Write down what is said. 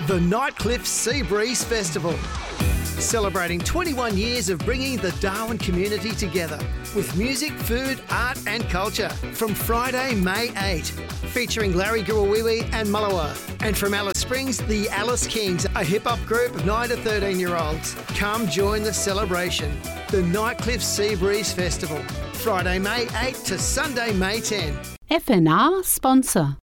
the Nightcliff Sea Breeze Festival. Celebrating 21 years of bringing the Darwin community together with music, food, art and culture from Friday, May 8, featuring Larry Guawiwi and Mullawa. And from Alice Springs, the Alice Kings, a hip-hop group of 9 to 13-year-olds. Come join the celebration. The Nightcliff Sea Breeze Festival, Friday, May 8 to Sunday, May 10. FNR sponsor.